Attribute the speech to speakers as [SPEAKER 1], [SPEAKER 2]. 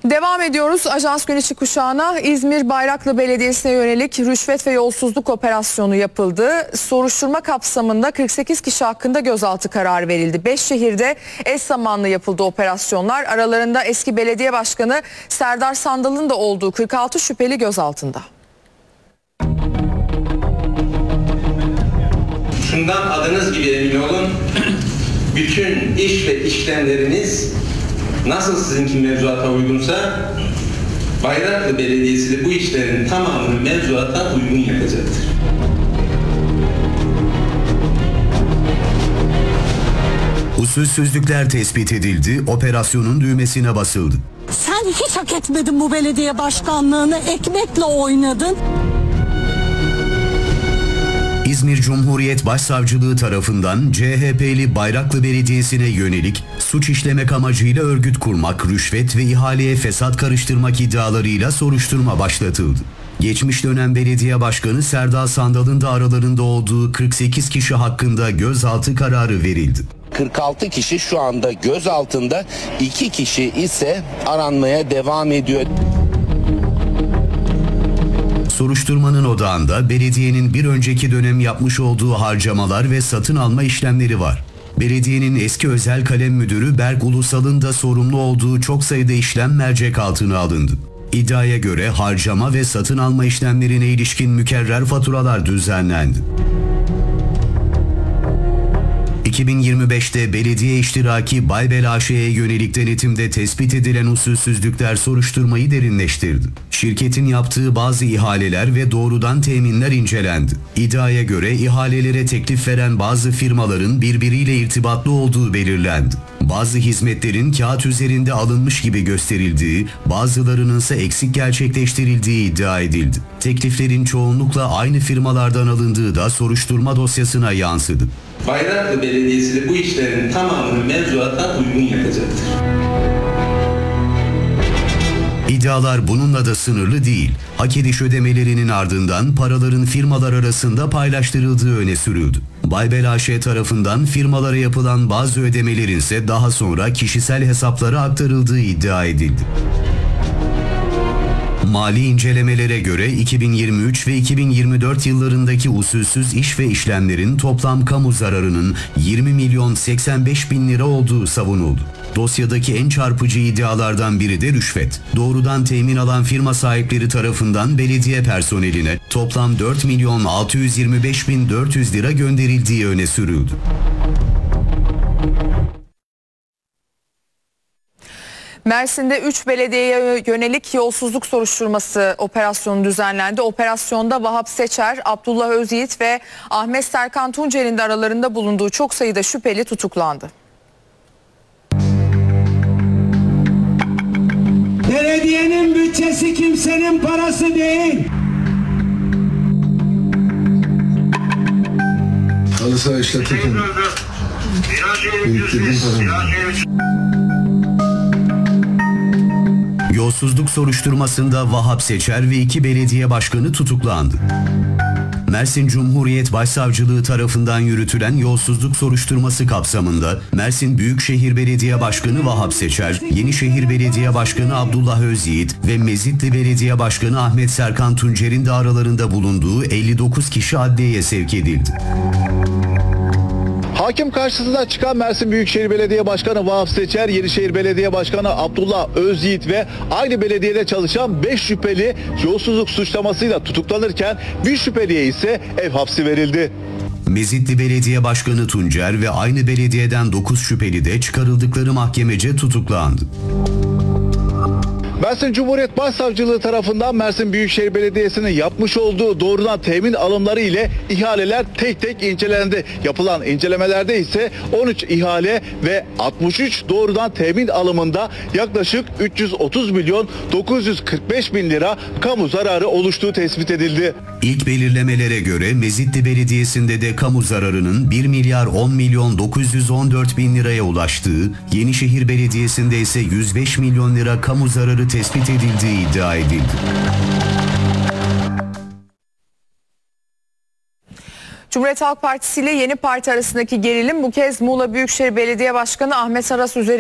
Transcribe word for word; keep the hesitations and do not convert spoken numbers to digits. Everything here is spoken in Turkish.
[SPEAKER 1] Devam ediyoruz. Ajans Gün İçi Kuşağı'na. İzmir Bayraklı Belediyesi'ne yönelik rüşvet ve yolsuzluk operasyonu yapıldı. Soruşturma kapsamında kırk sekiz kişi hakkında gözaltı kararı verildi. beş şehirde eş zamanlı yapıldı operasyonlar. Aralarında eski belediye başkanı Serdar Sandal'ın da olduğu kırk altı şüpheli gözaltında.
[SPEAKER 2] Şundan adınız gibi emin olun, bütün iş ve işlemleriniz nasıl sizinki mevzuata uygunsa Bayraklı Belediyesi de bu işlerin tamamını mevzuata uygun yapacaktır.
[SPEAKER 3] Usulsüzlükler tespit edildi, operasyonun düğmesine basıldı.
[SPEAKER 4] Sen hiç hak etmedin bu belediye başkanlığını, ekmekle oynadın.
[SPEAKER 3] İzmir Cumhuriyet Başsavcılığı tarafından C H P'li Bayraklı Belediyesi'ne yönelik suç işlemek amacıyla örgüt kurmak, rüşvet ve ihaleye fesat karıştırmak iddialarıyla soruşturma başlatıldı. Geçmiş dönem belediye başkanı Serdar Sandal'ın da aralarında olduğu kırk sekiz kişi hakkında gözaltı kararı verildi.
[SPEAKER 5] kırk altı kişi şu anda gözaltında, iki kişi ise aranmaya devam ediyor.
[SPEAKER 3] Soruşturmanın odağında belediyenin bir önceki dönem yapmış olduğu harcamalar ve satın alma işlemleri var. Belediyenin eski özel kalem müdürü Berk Ulusal'ın da sorumlu olduğu çok sayıda işlem mercek altına alındı. İddiaya göre harcama ve satın alma işlemlerine ilişkin mükerrer faturalar düzenlendi. iki bin yirmi beşte belediye iştiraki Baybel A Ş'ye yönelik denetimde tespit edilen usulsüzlükler soruşturmayı derinleştirdi. Şirketin yaptığı bazı ihaleler ve doğrudan teminler incelendi. İddiaya göre ihalelere teklif veren bazı firmaların birbiriyle irtibatlı olduğu belirlendi. Bazı hizmetlerin kağıt üzerinde alınmış gibi gösterildiği, bazılarının ise eksik gerçekleştirildiği iddia edildi. Tekliflerin çoğunlukla aynı firmalardan alındığı da soruşturma dosyasına yansıdı.
[SPEAKER 2] Bayraklı Belediyesi de bu işlerin tamamını mevzuata uygun yapacaktır.
[SPEAKER 3] İddialar bununla da sınırlı değil. Hak ediş ödemelerinin ardından paraların firmalar arasında paylaştırıldığı öne sürüldü. Baybel A Ş tarafından firmalara yapılan bazı ödemelerin ise daha sonra kişisel hesaplara aktarıldığı iddia edildi. Mali incelemelere göre iki bin yirmi üç ve iki bin yirmi dört yıllarındaki usulsüz iş ve işlemlerin toplam kamu zararının yirmi milyon seksen beş bin lira olduğu savunuldu. Dosyadaki en çarpıcı iddialardan biri de rüşvet. Doğrudan temin alan firma sahipleri tarafından belediye personeline toplam dört milyon altı yüz yirmi beş bin dört yüz lira gönderildiği öne sürüldü.
[SPEAKER 1] Mersin'de üç belediyeye yönelik yolsuzluk soruşturması operasyonu düzenlendi. Operasyonda Vahap Seçer, Abdullah Özyiğit ve Ahmet Serkan Tuncer'in de aralarında bulunduğu çok sayıda şüpheli tutuklandı.
[SPEAKER 6] Belediyenin bütçesi kimsenin parası değil.
[SPEAKER 7] Halı saha işletirken biriktirdiğim param.
[SPEAKER 3] Yolsuzluk soruşturmasında Vahap Seçer ve iki belediye başkanı tutuklandı. Mersin Cumhuriyet Başsavcılığı tarafından yürütülen yolsuzluk soruşturması kapsamında Mersin Büyükşehir Belediye Başkanı Vahap Seçer, Yenişehir Belediye Başkanı Abdullah Özyiğit ve Mezitli Belediye Başkanı Ahmet Serkan Tuncer'in de aralarında bulunduğu elli dokuz kişi adliyeye sevk edildi.
[SPEAKER 8] Hakim karşısına çıkan Mersin Büyükşehir Belediye Başkanı Vahap Seçer, Yenişehir Belediye Başkanı Abdullah Özyiğit ve aynı belediyede çalışan beş şüpheli yolsuzluk suçlamasıyla tutuklanırken bir şüpheliye ise ev hapsi verildi.
[SPEAKER 3] Mezitli Belediye Başkanı Tuncer ve aynı belediyeden dokuz şüpheli de çıkarıldıkları mahkemece tutuklandı.
[SPEAKER 8] Mersin Cumhuriyet Başsavcılığı tarafından Mersin Büyükşehir Belediyesi'nin yapmış olduğu doğrudan temin alımları ile ihaleler tek tek incelendi. Yapılan incelemelerde ise on üç ihale ve altmış üç doğrudan temin alımında yaklaşık üç yüz otuz milyon dokuz yüz kırk beş bin lira kamu zararı oluştuğu tespit edildi.
[SPEAKER 3] İlk belirlemelere göre Mezitli Belediyesi'nde de kamu zararının bir milyar on milyon dokuz yüz on dört bin liraya ulaştığı, Yenişehir Belediyesi'nde ise yüz beş milyon lira kamu zararı tespit edildiği iddia edildi.
[SPEAKER 1] Cumhuriyet Halk Partisi ile Yeni Parti arasındaki gerilim bu kez Muğla Büyükşehir Belediye Başkanı Ahmet Aras üzerinde.